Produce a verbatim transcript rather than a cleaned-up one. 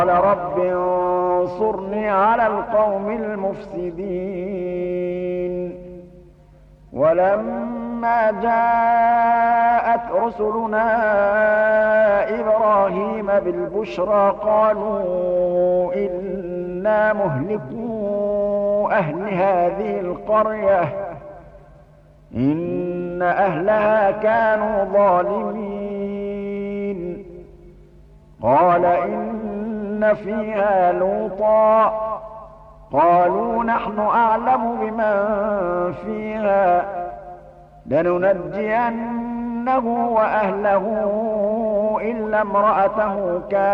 رب انصرني على القوم المفسدين ولما جاءت رسلنا إبراهيم بالبشرى قالوا إنا مهلكو أهل هذه القرية إن أهلها كانوا ظالمين قال إن فيها لوطا قالوا نحن أعلم بمن فيها لننجينه وأهله إلا امرأته كانت